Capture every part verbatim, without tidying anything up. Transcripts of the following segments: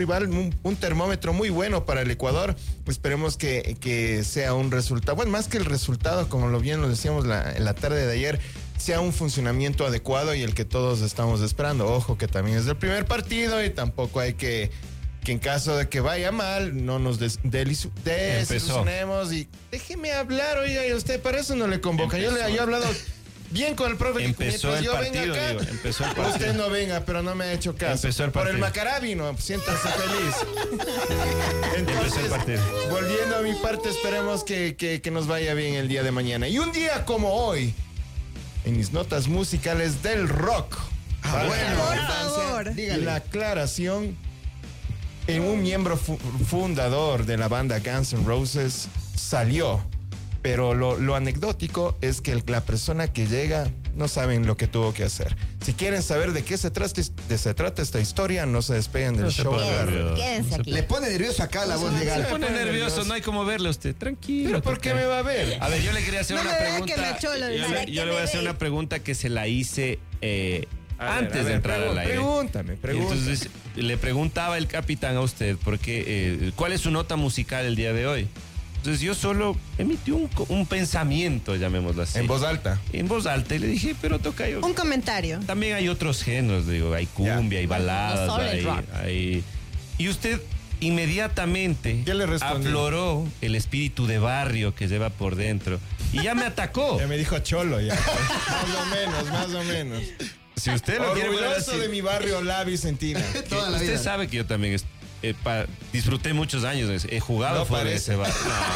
rival, un, un termómetro muy bueno para el Ecuador. Esperemos que, que sea un resultado, bueno, más que el resultado, como lo bien lo decíamos la, en la tarde de ayer, sea un funcionamiento adecuado y el que todos estamos esperando. Ojo que también es el primer partido y tampoco hay que, que en caso de que vaya mal, no nos des, delis, desilusionemos. Y déjeme hablar, oiga, y usted para eso no le convoca. Yo, le, yo he hablado bien con el profe. Empezó el yo partido, venga acá, digo, empezó el partido. Usted no venga, pero no me ha hecho caso. Empezó el Por partido. el Macará vino, siéntase feliz. Empezó el partido. Volviendo a mi parte, esperemos que, que, que nos vaya bien el día de mañana. Y un día como hoy, en mis notas musicales del rock. Ah, bueno. Por favor. Dígale. La aclaración en un miembro fu- fundador de la banda Guns N' Roses salió. Pero lo, lo anecdótico es que el- la persona que llega no saben lo que tuvo que hacer. Si quieren saber de qué se trata, de se trata esta historia, no se despeguen del No se show. ponga de la red. nervioso. Quédense aquí. Le pone nervioso acá la voz Se legal. pone pone nervioso, nervioso. no hay como verle a usted. Tranquilo. ¿Pero por qué me va a ver? A ver, yo le quería hacer No una me vea pregunta. que me chola, yo, para le, que yo le me voy a hacer vea. una pregunta que se la hice eh, A ver, antes a de ver, entrar pregun- al aire. Pregúntame, Y pregúntame. entonces le preguntaba el capitán a usted, porque eh, ¿cuál es su nota musical el día de hoy? Entonces yo solo emití un, co- un pensamiento, llamémoslo así. En voz alta. En voz alta y le dije, pero toca yo. Un comentario. También hay otros géneros, digo, hay cumbia, hay baladas, No solo el hay, rock. hay- Y usted inmediatamente ¿Qué le respondí? afloró el espíritu de barrio que lleva por dentro y ya me atacó. Ya me dijo cholo ya. Más o menos, más o menos. Si usted lo quiere poner Orgulloso así, de mi barrio La Vicentina. Toda la usted vida. sabe que yo también es- eh, pa- disfruté muchos años, he jugado No fuera de parece. ese barrio.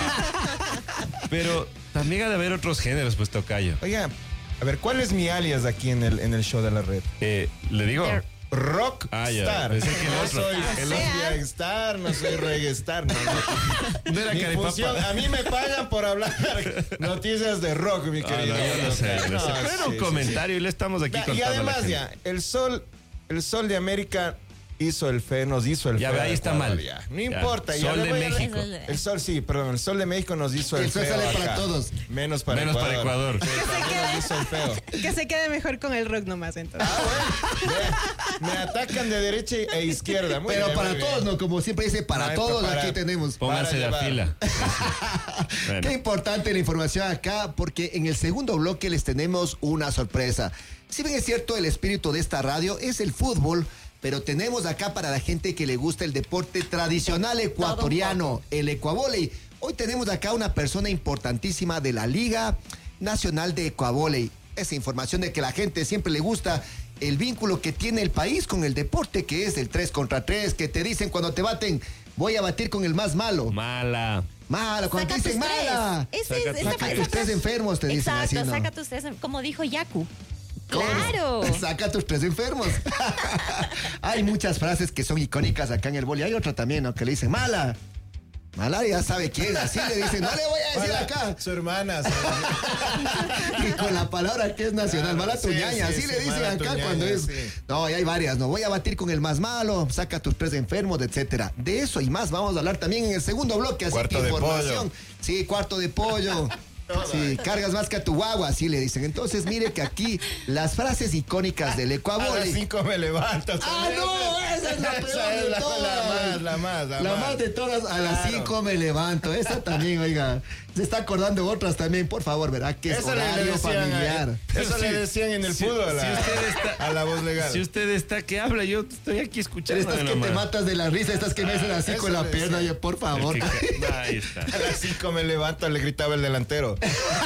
No. Pero también ha de haber otros géneros, pues tocayo. Oiga, a ver, ¿cuál es mi alias aquí en el, en el show de la red? Eh, le digo, Rock Ah, ya, Star. pensé que el no otro. soy El Lesbian Star, no soy Reggae Star. No, no. no era Mi caripapa. función, a mí me pagan por hablar noticias de rock, mi Ah, querido. no, yo no sé, yo no sé. No, Pero era sí, un sí, comentario y le estamos aquí sí. contando. Y a la además gente. ya, el sol, el sol de América hizo el fe, nos hizo el Ya feo. ve, ahí está Ecuador, mal. ya. No Ya. importa. ya Sol le de voy a- México. El sol, sí, perdón, el sol de México nos hizo el, El sol feo sale para acá. todos. Menos para Menos para Ecuador. Ecuador. Sí, también nos hizo el feo. Que se quede mejor con el rock nomás, entonces. Vea, me atacan de derecha e izquierda. Muy Pero bien, para muy bien. todos, ¿no? Como siempre dice, para No hay todos para- aquí tenemos. Pónganse de Para a fila. Bueno. Qué importante la información acá, porque en el segundo bloque les tenemos una sorpresa. Si bien es cierto, el espíritu de esta radio es el fútbol, pero tenemos acá para la gente que le gusta el deporte tradicional ecuatoriano, el ecuavóley. Hoy tenemos acá una persona importantísima de la Liga Nacional de Ecuavóley. Esa información de que la gente siempre le gusta el vínculo que tiene el país con el deporte, que es el tres contra tres, que te dicen cuando te baten, voy a batir con el más malo. Mala. Mala, cuando te Saca dicen tus tres. mala. Ese Saca es, tus esa- Saca esa tus tres frase- enfermos, te dicen Exacto, así, ¿no? saca tus tres, como dijo Yaku. ¿Cómo? Claro. Saca tus tres enfermos. Hay muchas frases que son icónicas acá en el boli. Hay otra también, ¿no? Que le dicen, mala. Mala ya sabe quién. Así le dicen, no le voy a decir Mala, acá. Su hermana. su- Y con la palabra que es nacional, mala Sí, tuñaña. sí, Así sí, le dicen mala acá tuñaña, cuando es. sí. No, y hay varias, ¿no? Voy a batir con el más malo, saca tus tres enfermos, etcétera. De eso y más vamos a hablar también en el segundo bloque. Así Cuarto que de información. pollo. Sí, cuarto de pollo. Sí, cargas más que a tu guagua, así le dicen. Entonces, mire que aquí las frases icónicas del A las Ecuavole. cinco me levanto. Ah, no, esa es la peor Esa es de la, todas. la más, la más, la, La más de todas, a las Claro. cinco me levanto. Esa también, oiga. Se está acordando otras también, por favor, verá que es Eso le, le horario decían, familiar. a- eso le decían en el Si- fútbol si a, usted está- a la voz legal. Si usted está que habla, yo estoy aquí escuchando. Estas que te nomás. matas de la risa, estas que me hacen así Eso con la le pierna, decía. oye, por favor. El que- Ahí está. A las cinco me levanto, le gritaba el delantero.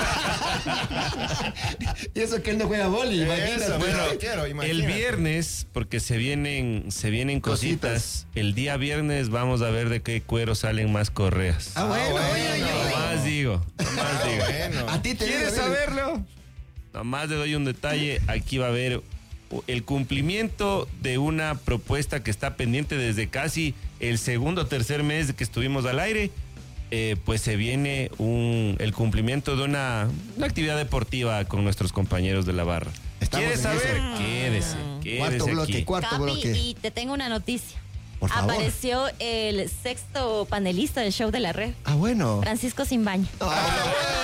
Y eso que él no juega boli, imagínate. Eso, Bueno, bueno, quiero, el imagínate. viernes, porque se vienen, se vienen cositas. Cositas. El día viernes vamos a ver de qué cuero salen más correas. Ah, bueno, bueno. oye, oye, oye. Nomás digo, nomás Ah, digo. bueno. A ti te ¿Quieres digo, mire. saberlo? Nomás le doy un detalle. Aquí va a haber el cumplimiento de una propuesta que está pendiente desde casi el segundo o tercer mes de que estuvimos al aire. Eh, pues se viene un, el cumplimiento de una, una actividad deportiva con nuestros compañeros de la barra. Estamos ¿Quieres en saber? eso. Quédese, quédese Cuarto bloque, aquí. cuarto Capi, bloque. y te tengo una noticia. Por favor. Apareció el sexto panelista del show de la red, Ah, bueno. Francisco Simbaña. Ah, Bueno,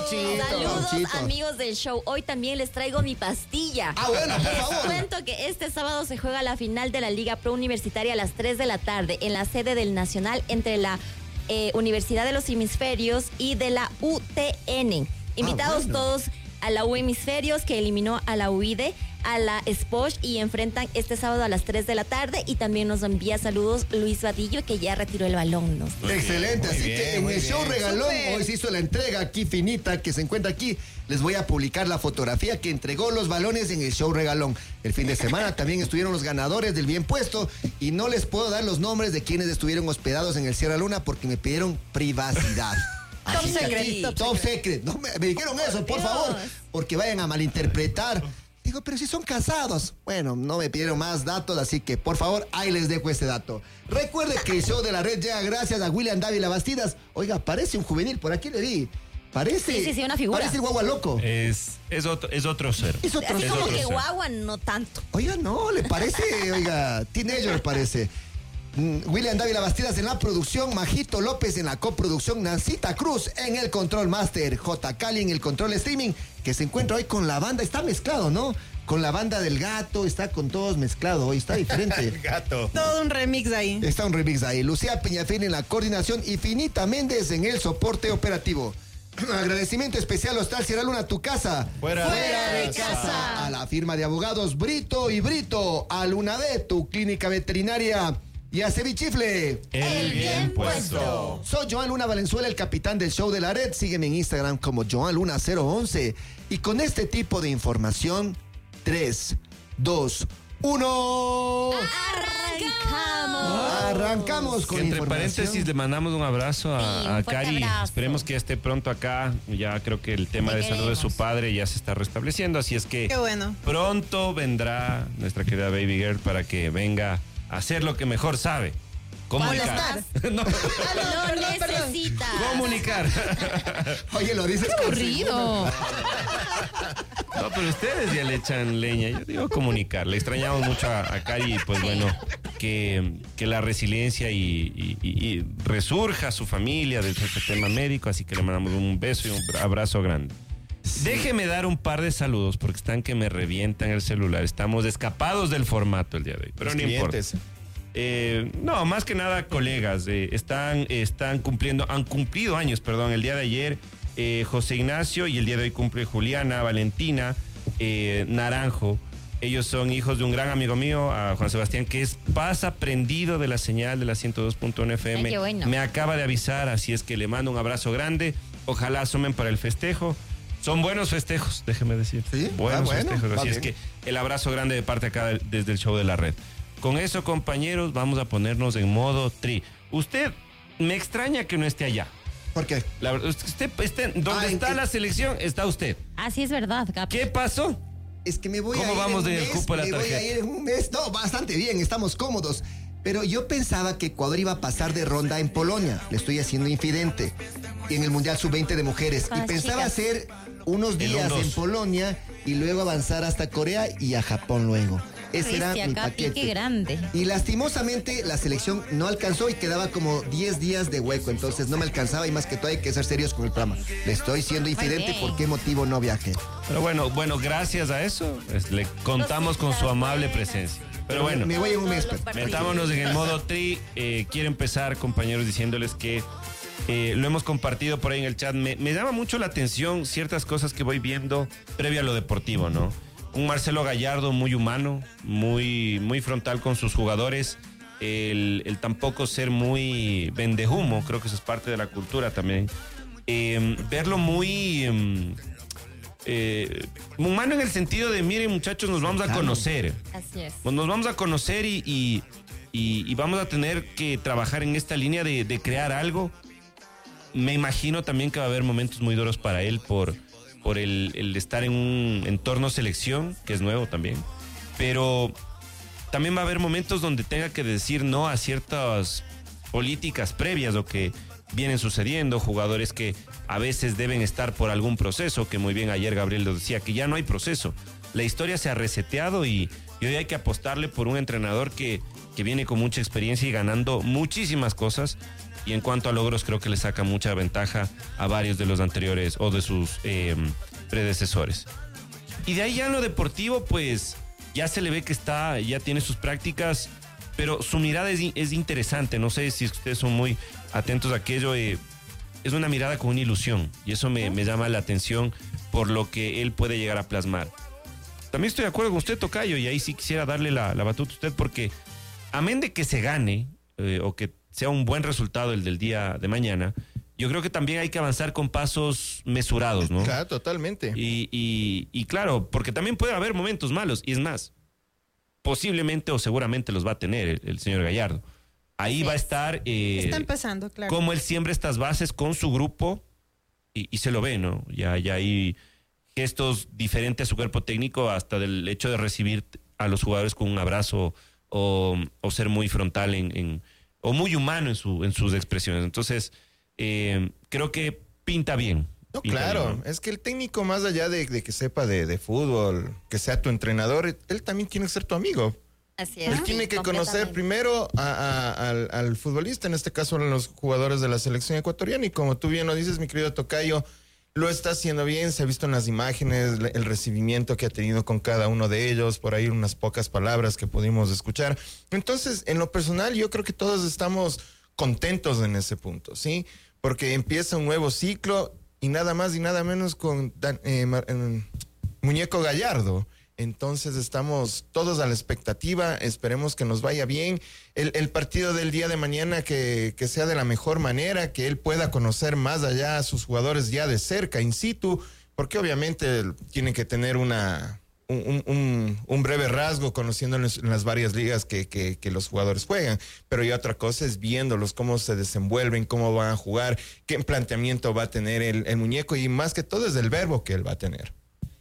Panchito, Saludos, Panchito. amigos del show. Hoy también les traigo mi pastilla. Ah, bueno, por Les favor. cuento que este sábado se juega la final de la Liga Pro Universitaria a las tres de la tarde en la sede del Nacional entre la eh, Universidad de los Hemisferios y de la U T N. Invitados bueno. todos a la U Hemisferios, que eliminó a la U I D E, a la Sposh, y enfrentan este sábado a las tres de la tarde. Y también nos envía saludos Luis Vadillo, que ya retiró el balón. ¿no? Excelente, Muy así bien, que en muy el show bien. regalón Súper. hoy se hizo la entrega aquí finita que se encuentra aquí. Les voy a publicar la fotografía que entregó los balones en el show regalón. El fin de semana también estuvieron los ganadores del bien puesto y no les puedo dar los nombres de quienes estuvieron hospedados en el Sierra Luna porque me pidieron privacidad. Top Así que secret, aquí, top top secret. No, me, me dijeron eso, por Dios. favor, porque vayan a malinterpretar. Digo, pero si son casados. Bueno, no me pidieron más datos, así que por favor, ahí les dejo este dato. Recuerde que el show de la red llega gracias a William Dávila Bastidas. Oiga, parece un juvenil, por aquí le vi. Parece. Sí, sí, sí, una figura. Parece el guagua loco. Es, es, otro, es otro ser. Es otro Así Es como otro que ser. guagua, no tanto. Oiga, no, le parece, oiga, teenager parece. Mm, William Dávila Bastidas en la producción, Majito López en la coproducción, Nancita Cruz en el control master, J. Cali en el control streaming, que se encuentra hoy con la banda, está mezclado, ¿no? Con la banda del gato, está con todos mezclado, hoy está diferente. Gato. Todo un remix ahí. Está un remix ahí. Lucía Peñafín en la coordinación y Finita Méndez en el soporte operativo. Agradecimiento especial a Hostal Sierra Luna, tu casa. Fuera de Fuera de casa. casa. A la firma de abogados Brito y Brito. A Lunade, tu clínica veterinaria. Y a Cevichifle. El bien puesto. Soy Joan Luna Valenzuela, el capitán del show de la red. Sígueme en Instagram como Joan Luna cero once. Y con este tipo de información, tres, dos, uno. Arrancamos. Arrancamos con Que entre información. paréntesis le mandamos un abrazo a, Sí, un a fuerte Cari. abrazo. Esperemos que esté pronto acá. Ya creo que el tema Te de salud de su queremos. padre ya se está restableciendo. Así es que Qué bueno. pronto vendrá nuestra querida Baby Girl para que venga a hacer lo que mejor sabe. Comunicar. No, Lo perdón, perdón. necesita. comunicar. Oye, lo dices con Aburrido. No, pero ustedes ya le echan leña. Yo digo comunicar. Le extrañamos mucho a, a Cari y pues bueno, que, que la resiliencia y, y- y- y resurja su familia de este tema médico. Así que le mandamos un beso y un abrazo grande. Déjeme dar un par de saludos porque están que me revientan el celular. Estamos escapados del formato el día de hoy. Pero Los no importa. clientes. Eh, no, más que nada colegas. eh, están, están cumpliendo, han cumplido años, perdón, el día de ayer eh, José Ignacio y el día de hoy cumple Juliana, Valentina, eh, Naranjo. Ellos son hijos de un gran amigo mío, a Juan Sebastián, que es pasa prendido de la señal de la ciento dos punto uno F M. Ay, qué bueno. Me acaba de avisar, así es que le mando un abrazo grande. Ojalá asomen para el festejo. Son buenos festejos, déjeme decir. Sí, Buenos ah, bueno, festejos. va Así es bien. que el abrazo grande de parte acá de- desde el show de la red. Con eso, compañeros, vamos a ponernos en modo tri. Usted me extraña que no esté allá. ¿Por qué? La verdad, usted esté, donde Ah, ¿en está qué? la selección, está usted. Así es verdad, Capi. ¿Qué pasó? Es que me voy ¿Cómo a ir vamos en un en el mes, cupo de la me voy a tarjeta? ir en un mes. No, bastante bien, estamos cómodos. Pero yo pensaba que Ecuador iba a pasar de ronda en Polonia. Le estoy haciendo infidente. Y en el Mundial sub veinte de mujeres. Con y las pensaba chicas. hacer unos En un días dos. en Polonia y luego avanzar hasta Corea y a Japón luego. Ese era Bestia, mi Capi, paquete. qué grande. Y lastimosamente la selección no alcanzó y quedaba como diez días de hueco, entonces no me alcanzaba y más que todo hay que ser serios con el programa. Le estoy siendo infidente, bien. ¿por qué motivo no viajé? Pero bueno, bueno, gracias a eso pues, le contamos con su amable presencia. Pero bueno, Me voy en un mes, pero- metámonos en el modo tri. Eh, quiero empezar, compañeros, diciéndoles que eh, lo hemos compartido por ahí en el chat. Me, me llama mucho la atención ciertas cosas que voy viendo previo a lo deportivo, ¿no? Un Marcelo Gallardo muy humano, muy, muy frontal con sus jugadores. El, el tampoco ser muy vendehumo, creo que eso es parte de la cultura también. Eh, verlo muy... em, eh, humano en el sentido de, miren muchachos, nos vamos a Cercano. conocer. Así es. Pues nos vamos a conocer y, y- y- y vamos a tener que trabajar en esta línea de, de crear algo. Me imagino también que va a haber momentos muy duros para él por, por el, el estar en un entorno selección, que es nuevo también. Pero también va a haber momentos donde tenga que decir no a ciertas políticas previas o que vienen sucediendo, jugadores que a veces deben estar por algún proceso, que muy bien ayer Gabriel lo decía, que ya no hay proceso. La historia se ha reseteado y, y hoy hay que apostarle por un entrenador que, que viene con mucha experiencia y ganando muchísimas cosas. y en cuanto a logros creo que le saca mucha ventaja a varios de los anteriores o de sus eh, predecesores. Y de ahí ya en lo deportivo, pues ya se le ve que está, ya tiene sus prácticas, pero su mirada es, es interesante. No sé si ustedes son muy atentos a aquello. Eh, es una mirada con una ilusión y eso me, me llama la atención por lo que él puede llegar a plasmar. También estoy de acuerdo con usted, Tocayo, y ahí sí quisiera darle la, la batuta a usted porque amén de que se gane eh, o que sea un buen resultado el del día de mañana, yo creo que también hay que avanzar con pasos mesurados, ¿no? Claro, totalmente. Y, y, y claro, porque también puede haber momentos malos, y es más, posiblemente o seguramente los va a tener el, el señor Gallardo. Ahí va a estar... Eh, Está empezando, claro. Como él siembra estas bases con su grupo, y, y se lo ve, ¿no? Ya, ya hay gestos diferentes a su cuerpo técnico, hasta del hecho de recibir a los jugadores con un abrazo o, o ser muy frontal en, en, o muy humano en, su, en sus expresiones. Entonces, eh, creo que pinta bien. No, pinta claro, bien, ¿no? es que el técnico, más allá de, de que sepa de, de fútbol, que sea tu entrenador, él también tiene que ser tu amigo. Así es. Él tiene sí, que conocer completamente. primero a- a- al, al futbolista, en este caso a los jugadores de la selección ecuatoriana, y como tú bien lo dices, mi querido Tocayo, lo está haciendo bien, se ha visto en las imágenes le- el recibimiento que ha tenido con cada uno de ellos, por ahí unas pocas palabras que pudimos escuchar. Entonces, en lo personal, yo creo que todos estamos contentos en ese punto, ¿sí? Porque empieza un nuevo ciclo y nada más y nada menos con Dan- eh, Mar- eh, Muñeco Gallardo. Entonces estamos todos a la expectativa, esperemos que nos vaya bien. El, el partido del día de mañana que, que sea de la mejor manera, que él pueda conocer más allá a sus jugadores ya de cerca, in situ, porque obviamente tiene que tener una, un, un, un breve rasgo conociéndolos en las varias ligas que, que, que los jugadores juegan. Pero ya otra cosa es viéndolos, cómo se desenvuelven, cómo van a jugar, qué planteamiento va a tener el, el muñeco y más que todo es el verbo que él va a tener.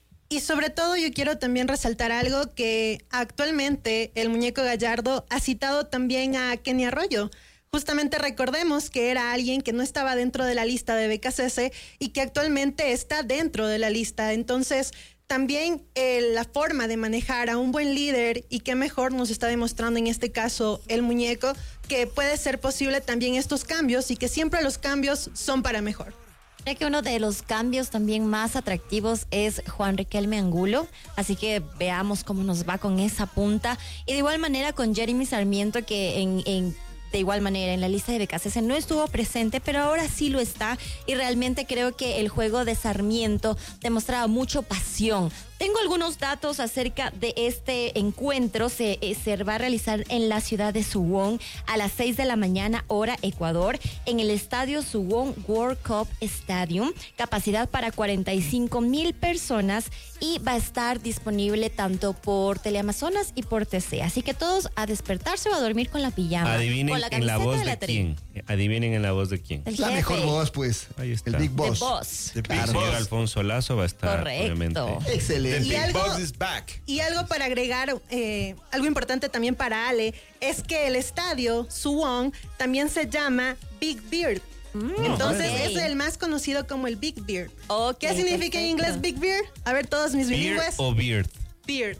Y sobre todo yo quiero también resaltar algo que actualmente el muñeco Gallardo ha citado también a Kenny Arroyo. Justamente recordemos que era alguien que no estaba dentro de la lista de B K C S y que actualmente está dentro de la lista. Entonces, también eh, la forma de manejar a un buen líder y qué mejor nos está demostrando en este caso el muñeco que puede ser posible también estos cambios y que siempre los cambios son para mejor. Creo que uno de los cambios también más atractivos es Juan Riquelme Angulo, así que veamos cómo nos va con esa punta. Y de igual manera con Jeremy Sarmiento, que en, en de igual manera en la lista de B K C S no estuvo presente, pero ahora sí lo está. Y realmente creo que el juego de Sarmiento demostraba mucho pasión. Tengo algunos datos acerca de este encuentro. Se, eh, se va a realizar en la ciudad de Suwon a las seis de la mañana, hora Ecuador, en el estadio Suwon World Cup Stadium. Capacidad para cuarenta y cinco mil personas y va a estar disponible tanto por Teleamazonas y por T C. Así que todos a despertarse o a dormir con la pijama. Adivinen con la en la camiseta voz de la de tri. quién. Adivinen en la voz de quién. El La jefe. mejor voz, pues. Ahí está. El Big The Boss. Boss. The Big El señor Boss. Alfonso Lazo va a estar, Correcto. obviamente. Excelente. The Y Big algo- Boss is back. Y algo para agregar, eh, algo importante también para Ale, es que el estadio Suwon también se llama Big Beard. Entonces ok. es el más conocido como el Big Beard. Ok, ¿Qué significa en perfecto. inglés Big Beard? A ver, todos mis Beard bilingües. o Beard. Beard.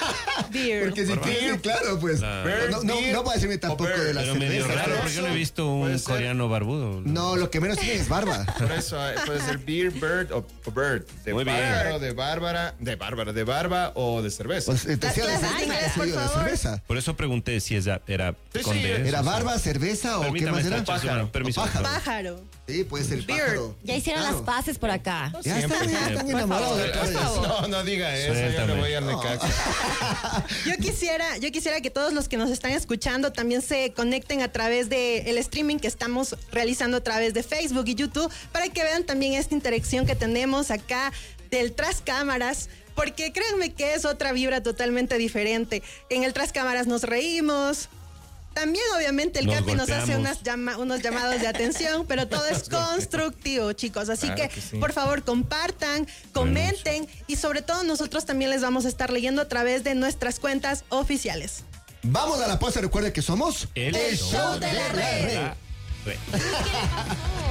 Beard. Porque si tiene, claro, pues. Claro. No, no, no va a decirme tampoco de la Pero medio cerveza. raro ¿no? porque yo no he visto un Puede ser. coreano barbudo. No, lo que menos tiene es barba. Por eso eh, puede ser beer, bird o, o bird. De Muy bien. bárbaro, de bárbara, de bárbara, de barba o de cerveza. Pues, eh, te decía de Las clases cerveza, de inglés, ¿qué sé por yo, de favor. cerveza. Por eso pregunté si esa era Sí, con sí, D. ¿Era barba, cerveza o qué Permítame, más era? está pájaro. Permiso. O pájaro. Pájaro. Sí, puede ser Beard. pájaro. Ya hicieron Claro. las paces por acá. Ya están, ya están enamorados de por favor. No, no diga eso, yo Suéltame. le voy a Necaxa. Yo quisiera, yo quisiera que todos los que nos están escuchando también se conecten a través del streaming que estamos realizando a través de Facebook y YouTube para que vean también esta interacción que tenemos acá del tras cámaras. Porque créanme que es otra vibra totalmente diferente. En el tras cámaras nos reímos. También, obviamente, el Nos Capi nos hace golpeamos. unas llama- unos llamados de atención, pero todo es constructivo, chicos. Así Claro que, que sí. por favor, compartan, comenten y, sobre todo, nosotros también les vamos a estar leyendo a través de nuestras cuentas oficiales. Vamos a la pausa. Recuerden que somos El el show show de la red. La red.